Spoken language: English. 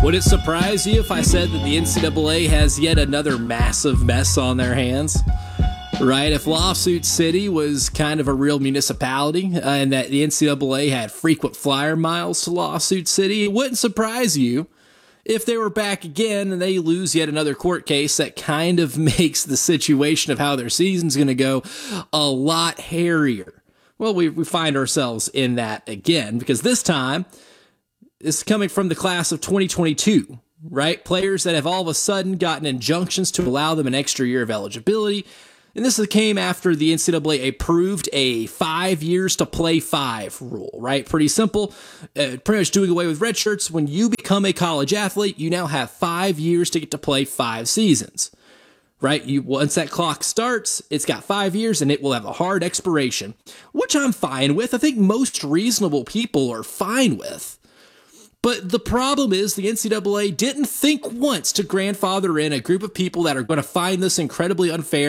Would it surprise you if I said that the NCAA has yet another massive mess on their hands? Right? If Lawsuit City was kind of a real municipality and that the NCAA had frequent flyer miles to Lawsuit City, it wouldn't surprise you if they were back again and they lose yet another court case that kind of makes the situation of how their season's going to go a lot hairier. Well, we find ourselves in that again because this time it's coming from the class of 2022, right? Players that have all of a sudden gotten injunctions to allow them an extra year of eligibility. And this came after the NCAA approved a 5 years to play 5 rule, right? Pretty simple. Pretty much doing away with red shirts. When you become a college athlete, you now have 5 years to get to play 5 seasons, right? Once that clock starts, it's got 5 years and it will have a hard expiration, which I'm fine with. I think most reasonable people are fine with. But the problem is the NCAA didn't think once to grandfather in a group of people that are going to find this incredibly unfair